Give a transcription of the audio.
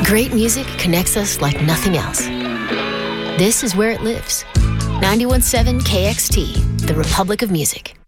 Great music connects us like nothing else. This is where it lives. 91.7 KXT, the Republic of Music.